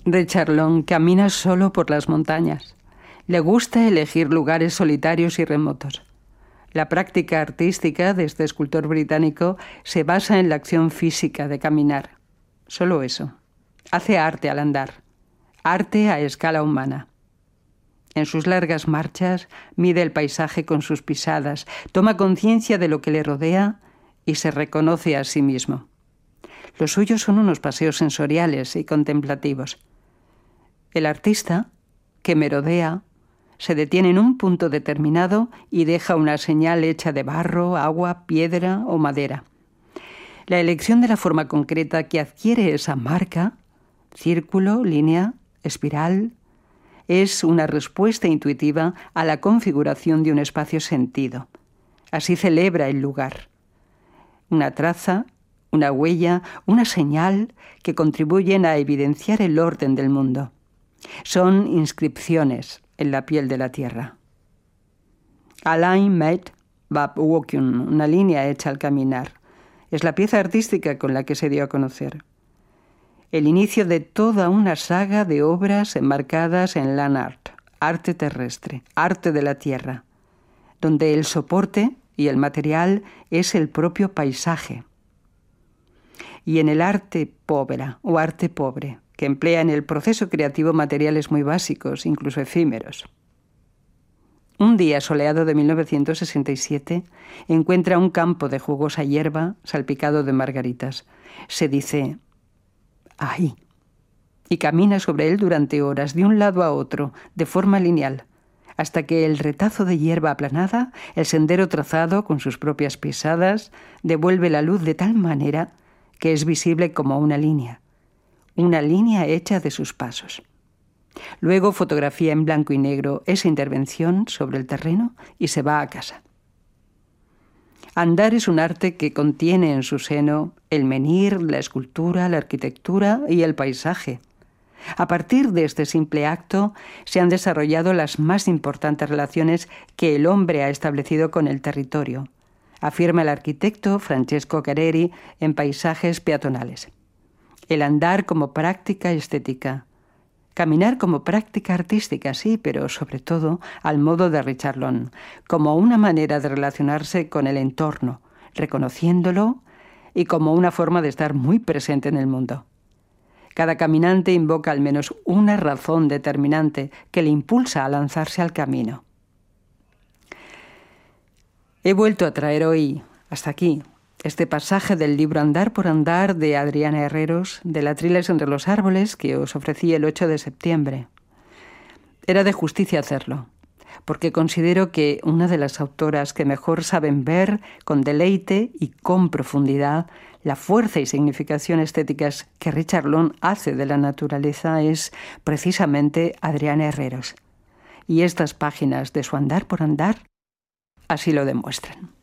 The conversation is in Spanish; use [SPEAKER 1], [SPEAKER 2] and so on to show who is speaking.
[SPEAKER 1] Richard Long camina solo por las montañas. Le gusta elegir lugares solitarios y remotos. La práctica artística de este escultor británico se basa en la acción física de caminar. Solo eso. Hace arte al andar. Arte a escala humana. En sus largas marchas mide el paisaje con sus pisadas, toma conciencia de lo que le rodea y se reconoce a sí mismo. Los suyos son unos paseos sensoriales y contemplativos. El artista, que merodea, se detiene en un punto determinado y deja una señal hecha de barro, agua, piedra o madera. La elección de la forma concreta que adquiere esa marca, círculo, línea, espiral, es una respuesta intuitiva a la configuración de un espacio sentido. Así celebra el lugar. Una traza, una huella, una señal que contribuyen a evidenciar el orden del mundo. Son inscripciones en la piel de la tierra. A line made by walking, una línea hecha al caminar. Es la pieza artística con la que se dio a conocer. El inicio de toda una saga de obras enmarcadas en land art, arte terrestre, arte de la tierra, donde el soporte y el material es el propio paisaje. Y en el arte povera o arte pobre, que emplea en el proceso creativo materiales muy básicos, incluso efímeros. Un día soleado de 1967 encuentra un campo de jugosa hierba salpicado de margaritas. Se dice: ¡ahí! Y camina sobre él durante horas, de un lado a otro, de forma lineal, hasta que el retazo de hierba aplanada, el sendero trazado con sus propias pisadas, devuelve la luz de tal manera que es visible como una línea hecha de sus pasos. Luego fotografía en blanco y negro esa intervención sobre el terreno y se va a casa. Andar es un arte que contiene en su seno el menhir, la escultura, la arquitectura y el paisaje. A partir de este simple acto se han desarrollado las más importantes relaciones que el hombre ha establecido con el territorio, afirma el arquitecto Francesco Careri en Paisajes peatonales. El andar como práctica estética. Caminar como práctica artística, sí, pero sobre todo al modo de Richard Long, como una manera de relacionarse con el entorno, reconociéndolo y como una forma de estar muy presente en el mundo. Cada caminante invoca al menos una razón determinante que le impulsa a lanzarse al camino. He vuelto a traer hoy, hasta aquí, este pasaje del libro Andar por andar de Adriana Herreros, de la Atriles entre los árboles, que os ofrecí el 8 de septiembre. Era de justicia hacerlo, porque considero que una de las autoras que mejor saben ver con deleite y con profundidad la fuerza y significación estéticas que Richard Long hace de la naturaleza es precisamente Adriana Herreros. Y estas páginas de su Andar por andar así lo demuestran.